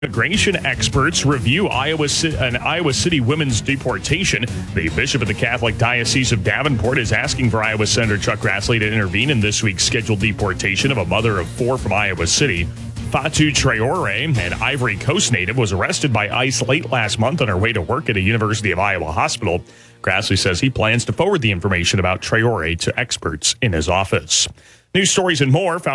Immigration experts review an Iowa City women's deportation. The bishop of the Catholic Diocese of Davenport is asking for Iowa Senator Chuck Grassley to intervene in this week's scheduled deportation of a mother of four from Iowa City. Fatu Traore, an Ivory Coast native, was arrested by ICE late last month on her way to work at a University of Iowa hospital. Grassley says he plans to forward the information about Traore to experts in his office. News stories and more found